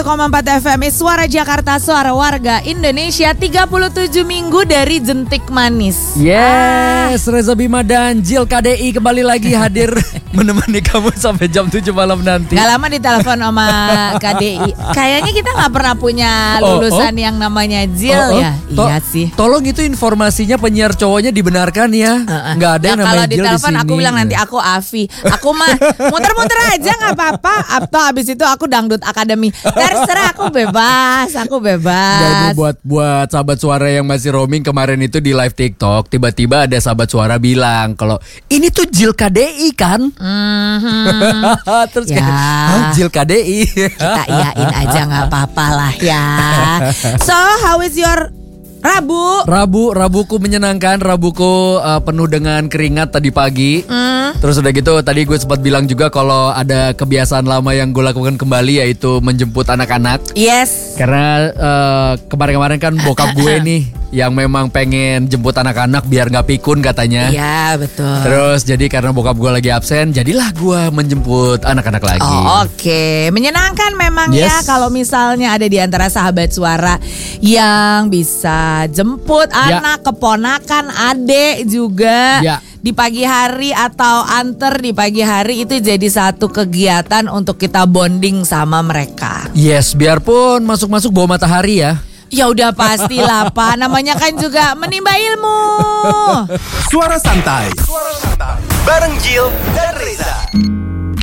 102,4 FM Suara Jakarta, suara warga Indonesia. 37 minggu dari Jentik Manis. Yes, Reza Bima dan Jill KDI kembali lagi hadir menemani kamu sampai jam 7 malam nanti. Gak lama ditelepon sama KDI. Kayaknya kita gak pernah punya lulusan yang namanya Jill ya. Iya sih. Tolong itu informasinya penyiar cowoknya dibenarkan ya. Gak ada yang namanya Jill di sini. Kalau ditelepon aku bilang nanti aku Afi. Aku mah muter-muter aja gak apa-apa. Atau abis itu aku Dangdut Academy. Terserah, aku bebas. Dan buat sahabat suara yang masih roaming kemarin itu di live TikTok, tiba-tiba ada sahabat suara bilang kalau ini tuh Jill KDI kan? Terus ya. Jill KDI. Kita iyain aja nggak apa-apa lah ya. So how is your Rabuku menyenangkan. Rabuku penuh dengan keringat tadi pagi. Terus udah gitu tadi gue sempat bilang juga kalau ada kebiasaan lama yang gue lakukan kembali, yaitu menjemput anak-anak. Yes. Karena kemarin-kemarin kan bokap gue nih yang memang pengen jemput anak-anak biar gak pikun katanya. Iya betul. Terus jadi karena bokap gue lagi absen, jadilah gue menjemput anak-anak lagi. Oke. Menyenangkan memang Yes. ya kalau misalnya ada di antara sahabat suara yang bisa jemput anak, keponakan, adik juga di pagi hari atau anter di pagi hari, itu jadi satu kegiatan untuk kita bonding sama mereka. Yes, biarpun masuk-masuk bawa matahari ya. Ya udah pastilah Pak, namanya kan juga menimba ilmu. Suara santai bareng Jill dan Reza.